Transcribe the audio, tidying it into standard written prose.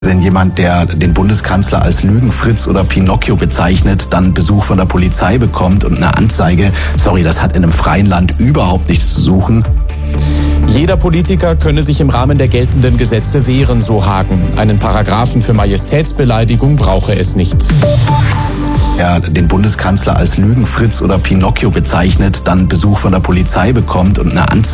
Wenn jemand, der den Bundeskanzler als Lügenfritz oder Pinocchio bezeichnet, dann Besuch von der Polizei bekommt und eine Anzeige, sorry, das hat in einem freien Land überhaupt nichts zu suchen. Jeder Politiker könne sich im Rahmen der geltenden Gesetze wehren, so Hagen. Einen Paragraphen für Majestätsbeleidigung brauche es nicht. Wer den Bundeskanzler als Lügenfritz oder Pinocchio bezeichnet, dann Besuch von der Polizei bekommt und eine Anzeige